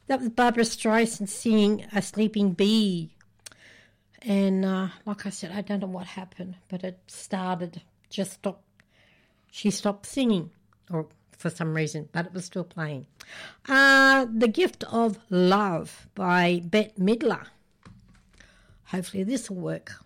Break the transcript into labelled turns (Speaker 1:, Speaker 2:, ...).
Speaker 1: That was Barbara Streisand singing A Sleeping Bee. And like I said, I don't know what happened, but it started, just stopped. She stopped singing, or for some reason, but it was still playing. The Gift of Love by Bette Midler. Hopefully this will work.